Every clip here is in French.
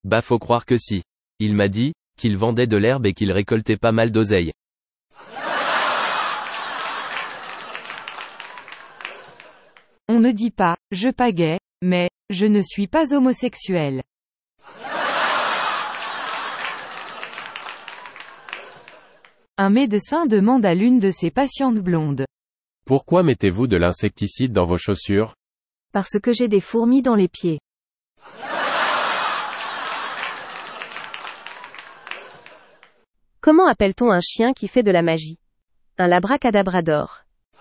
Bah faut croire que si. Il m'a dit, qu'il vendait de l'herbe et qu'il récoltait pas mal d'oseille. On ne dit pas « je pagaie », mais « je ne suis pas homosexuel ». Un médecin demande à l'une de ses patientes blondes. Pourquoi mettez-vous de l'insecticide dans vos chaussures? Parce que j'ai des fourmis dans les pieds. Comment appelle-t-on un chien qui fait de la magie? Un labracadabrador.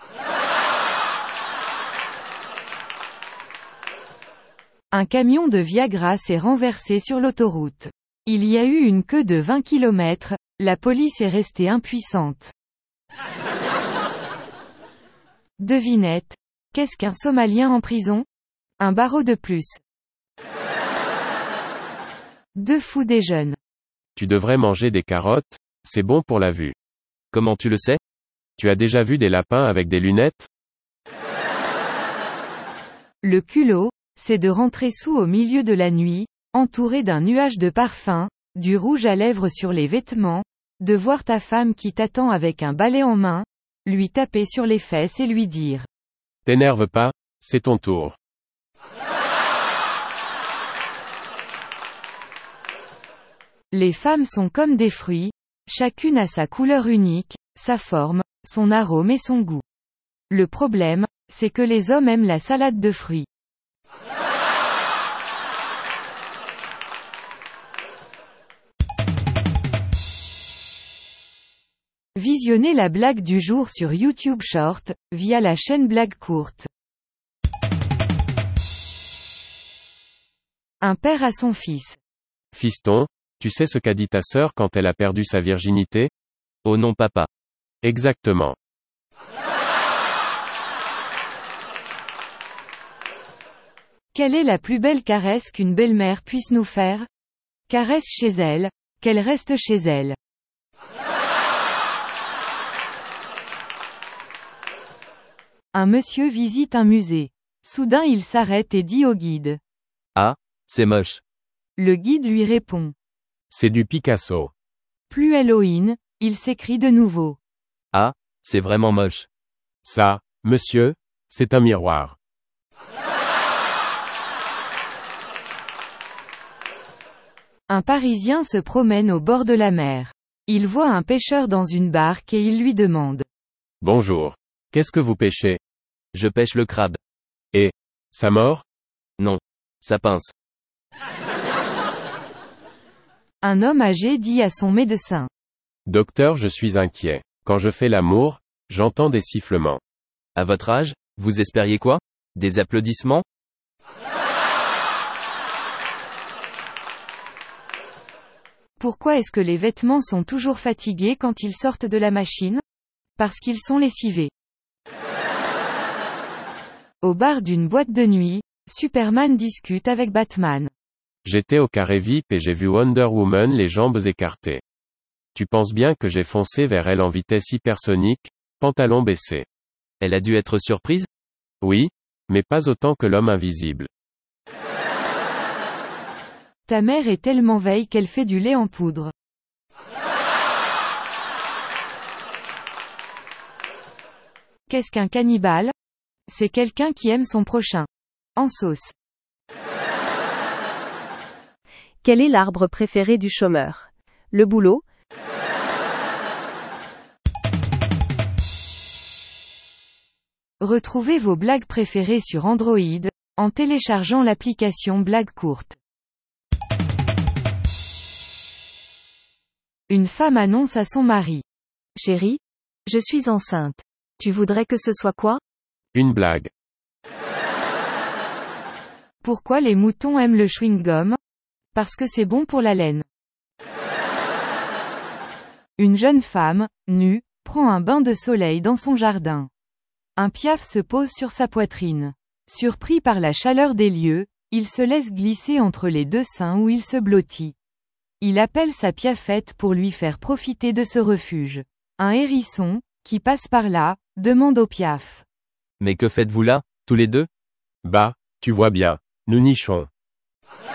Un camion de Viagra s'est renversé sur l'autoroute. Il y a eu une queue de 20 km, la police est restée impuissante. Devinette. Qu'est-ce qu'un Somalien en prison? Un barreau de plus. Deux fous déjeunent. Tu devrais manger des carottes, c'est bon pour la vue. Comment tu le sais? Tu as déjà vu des lapins avec des lunettes? Le culot, c'est de rentrer sous au milieu de la nuit, entouré d'un nuage de parfum, du rouge à lèvres sur les vêtements, de voir ta femme qui t'attend avec un balai en main, lui taper sur les fesses et lui dire « T'énerve pas, c'est ton tour. » Les femmes sont comme des fruits, chacune a sa couleur unique, sa forme, son arôme et son goût. Le problème, c'est que les hommes aiment la salade de fruits. Visionnez la blague du jour sur YouTube Short, via la chaîne Blague Courte. Un père à son fils. Fiston, tu sais ce qu'a dit ta sœur quand elle a perdu sa virginité? Oh non papa. Exactement. Quelle est la plus belle caresse qu'une belle-mère puisse nous faire? Caresse chez elle, qu'elle reste chez elle. Un monsieur visite un musée. Soudain il s'arrête et dit au guide. Ah, c'est moche. Le guide lui répond. C'est du Picasso. Plus Halloween, il s'écrie de nouveau. Ah, c'est vraiment moche. Ça, monsieur, c'est un miroir. Un Parisien se promène au bord de la mer. Il voit un pêcheur dans une barque et il lui demande. Bonjour. Qu'est-ce que vous pêchez? Je pêche le crabe. Et, ça mord? Non. Ça pince. Un homme âgé dit à son médecin. Docteur, je suis inquiet. Quand je fais l'amour, j'entends des sifflements. À votre âge, vous espériez quoi? Des applaudissements? Pourquoi est-ce que les vêtements sont toujours fatigués quand ils sortent de la machine? Parce qu'ils sont lessivés. Au bar d'une boîte de nuit, Superman discute avec Batman. J'étais au carré VIP et j'ai vu Wonder Woman les jambes écartées. Tu penses bien que j'ai foncé vers elle en vitesse hypersonique, pantalon baissé. Elle a dû être surprise? Oui, mais pas autant que l'homme invisible. Ta mère est tellement veille qu'elle fait du lait en poudre. Qu'est-ce qu'un cannibale? C'est quelqu'un qui aime son prochain. En sauce. Quel est l'arbre préféré du chômeur? Le boulot? Retrouvez vos blagues préférées sur Android, en téléchargeant l'application Blague Courte. Une femme annonce à son mari. Chérie, je suis enceinte. Tu voudrais que ce soit quoi? Une blague. Pourquoi les moutons aiment le chewing-gum? Parce que c'est bon pour la laine. Une jeune femme, nue, prend un bain de soleil dans son jardin. Un piaf se pose sur sa poitrine. Surpris par la chaleur des lieux, il se laisse glisser entre les deux seins où il se blottit. Il appelle sa piafette pour lui faire profiter de ce refuge. Un hérisson, qui passe par là, demande au piaf. Mais que faites-vous là, tous les deux? Bah, tu vois bien, nous nichons.